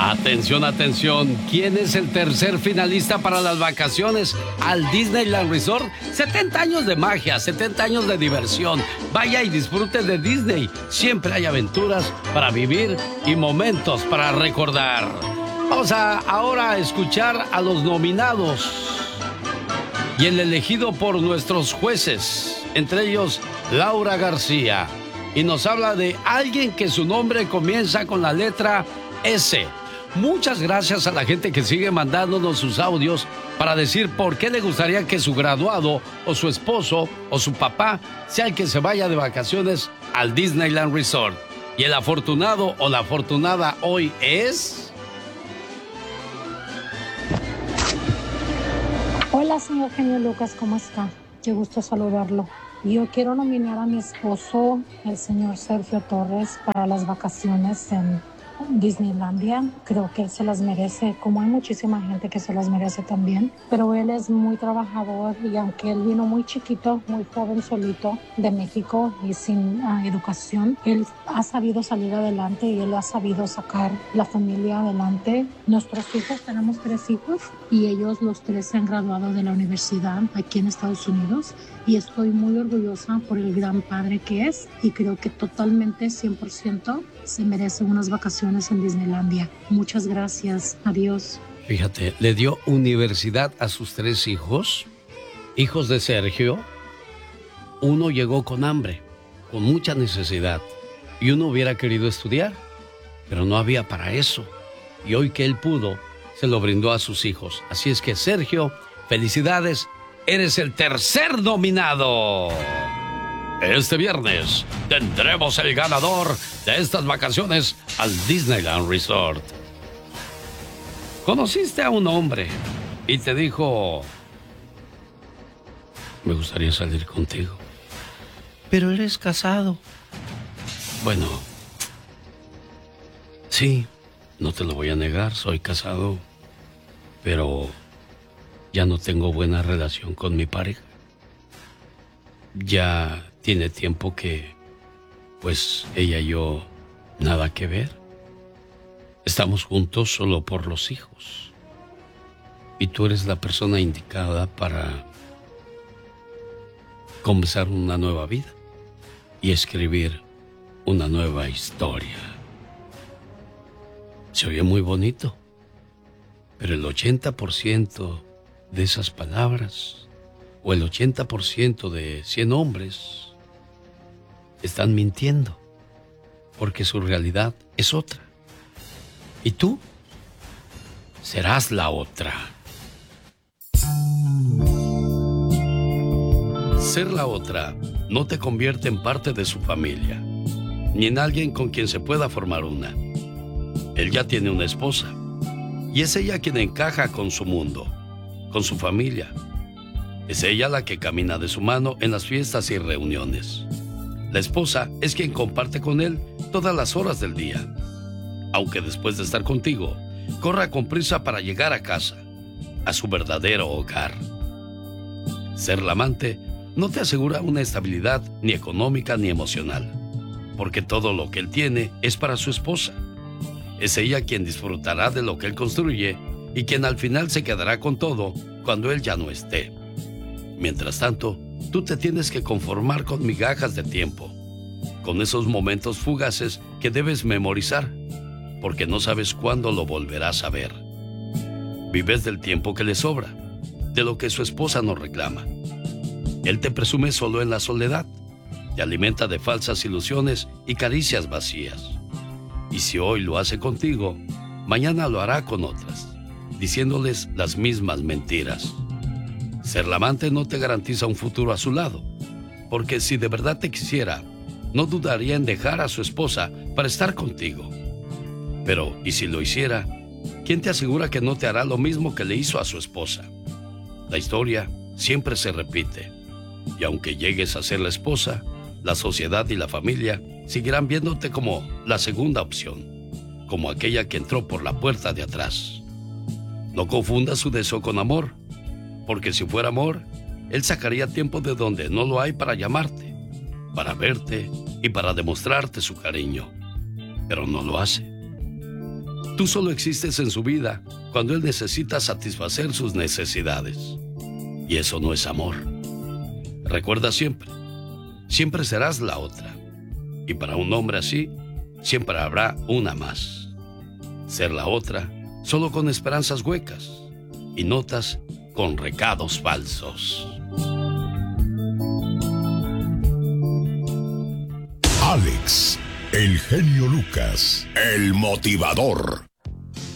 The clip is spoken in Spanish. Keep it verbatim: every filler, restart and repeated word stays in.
Atención, atención. ¿Quién es el tercer finalista para las vacaciones al Disneyland Resort? setenta años de magia, setenta años de diversión. Vaya y disfrute de Disney. Siempre hay aventuras para vivir y momentos para recordar. Vamos a ahora a escuchar a los nominados y el elegido por nuestros jueces, entre ellos Laura García. Y nos habla de alguien que su nombre comienza con la letra S. Muchas gracias a la gente que sigue mandándonos sus audios para decir por qué le gustaría que su graduado o su esposo o su papá sea el que se vaya de vacaciones al Disneyland Resort. Y el afortunado o la afortunada hoy es... Hola, señor genio Lucas, ¿cómo está? Qué gusto saludarlo. Yo quiero nominar a mi esposo, el señor Sergio Torres, para las vacaciones en Disneylandia. Creo que él se las merece, como hay muchísima gente que se las merece también, pero él es muy trabajador y aunque él vino muy chiquito, muy joven solito de México y sin uh, educación, él ha sabido salir adelante y él ha sabido sacar la familia adelante. Nuestros hijos, tenemos tres hijos y ellos los tres se han graduado de la universidad aquí en Estados Unidos y estoy muy orgullosa por el gran padre que es y creo que totalmente cien por ciento se merece unas vacaciones en Disneylandia. Muchas gracias. Adiós. Fíjate, le dio universidad a sus tres hijos, hijos de Sergio. Uno llegó con hambre, con mucha necesidad, y uno hubiera querido estudiar, pero no había para eso. Y hoy que él pudo, se lo brindó a sus hijos. Así es que, Sergio, felicidades, eres el tercer nominado. Este viernes tendremos el ganador de estas vacaciones al Disneyland Resort. Conociste a un hombre y te dijo: me gustaría salir contigo, pero eres casado. Bueno, sí, no te lo voy a negar, soy casado, pero ya no tengo buena relación con mi pareja. Ya tiene tiempo que, pues, ella y yo nada que ver. Estamos juntos solo por los hijos. Y tú eres la persona indicada para comenzar una nueva vida y escribir una nueva historia. Se oye muy bonito, pero el ochenta por ciento de esas palabras, o el ochenta por ciento de cien hombres, están mintiendo, porque su realidad es otra. Y tú serás la otra. Ser la otra no te convierte en parte de su familia, ni en alguien con quien se pueda formar una. Él ya tiene una esposa, y es ella quien encaja con su mundo, con su familia. Es ella la que camina de su mano en las fiestas y reuniones. La esposa es quien comparte con él todas las horas del día. Aunque después de estar contigo, corra con prisa para llegar a casa, a su verdadero hogar. Ser la amante no te asegura una estabilidad ni económica ni emocional, porque todo lo que él tiene es para su esposa. Es ella quien disfrutará de lo que él construye y quien al final se quedará con todo cuando él ya no esté. Mientras tanto, tú te tienes que conformar con migajas de tiempo, con esos momentos fugaces que debes memorizar, porque no sabes cuándo lo volverás a ver. Vives del tiempo que le sobra, de lo que su esposa no reclama. Él te presume solo en la soledad, te alimenta de falsas ilusiones y caricias vacías. Y si hoy lo hace contigo, mañana lo hará con otras, diciéndoles las mismas mentiras. Ser la amante no te garantiza un futuro a su lado, porque si de verdad te quisiera, no dudaría en dejar a su esposa para estar contigo. Pero, ¿y si lo hiciera? ¿Quién te asegura que no te hará lo mismo que le hizo a su esposa? La historia siempre se repite, y aunque llegues a ser la esposa, la sociedad y la familia seguirán viéndote como la segunda opción, como aquella que entró por la puerta de atrás. No confundas su deseo con amor, porque si fuera amor, él sacaría tiempo de donde no lo hay para llamarte, para verte y para demostrarte su cariño, pero no lo hace. Tú solo existes en su vida cuando él necesita satisfacer sus necesidades. Y eso no es amor. Recuerda siempre, siempre serás la otra. Y para un hombre así, siempre habrá una más. Ser la otra, solo con esperanzas huecas y notas con recados falsos. Alex, el genio Lucas, el motivador.